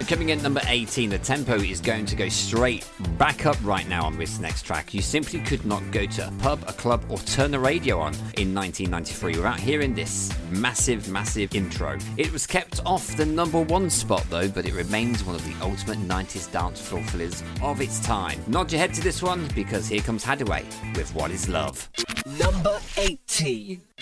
Coming in at number 18, the tempo is going to go straight back up right now on this next track. You simply could not go to a pub, a club, or turn the radio on in 1993 without hearing this massive, massive intro. It was kept off the number 1 spot though, but it remains one of the ultimate 90s dance floor fillers of its time. Nod your head to this one because here comes Hadaway with What Is Love. Number 18.